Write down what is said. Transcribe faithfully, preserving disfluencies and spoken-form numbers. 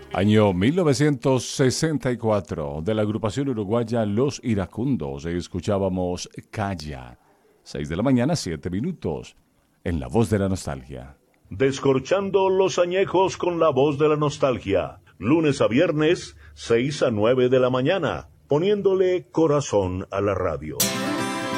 Año mil novecientos sesenta y cuatro, de la agrupación uruguaya Los Iracundos, escuchábamos Calla. Seis de la mañana, siete minutos, en La Voz de la Nostalgia. Descorchando los añejos con La Voz de la Nostalgia. Lunes a viernes, seis a nueve de la mañana, poniéndole corazón a la radio.